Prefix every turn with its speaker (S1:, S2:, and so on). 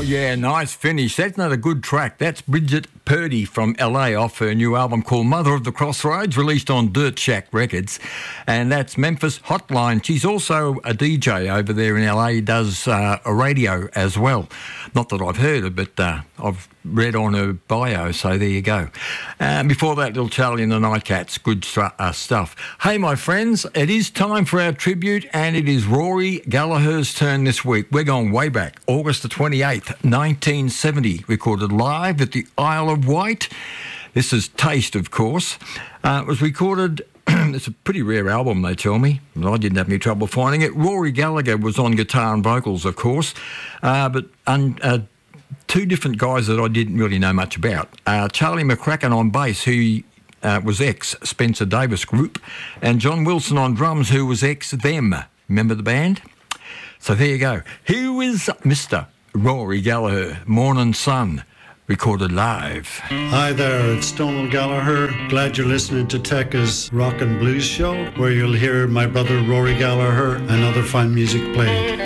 S1: Yeah, nice finish. That's not a good track. That's Bridget Purdy from LA off her new album called Mother of the Crossroads, released on Dirt Shack Records. And that's Memphis Hotline. She's also a DJ over there in LA, does a radio as well. Not that I've heard her, but I've read on her bio, so there you go. Before that, Little Charlie and the Nightcats, good stuff. Hey, my friends, it is time for our tribute, and it is Rory Gallagher's turn this week. We're going way back, August the 28th, 1970, recorded live at the Isle of Wight. This is Taste, of course. It was recorded... It's a pretty rare album, they tell me. I didn't have any trouble finding it. Rory Gallagher was on guitar and vocals, of course, but two different guys that I didn't really know much about. Charlie McCracken on bass, who was ex-Spencer Davis Group, and John Wilson on drums, who was ex-Them. Remember the band? So there you go. Here is Mr. Rory Gallagher, Morning Sun, recorded live.
S2: Hi there, it's Donald Gallagher. Glad you're listening to Tekka's Rock and Blues Show, where you'll hear my brother Rory Gallagher and other fine music played.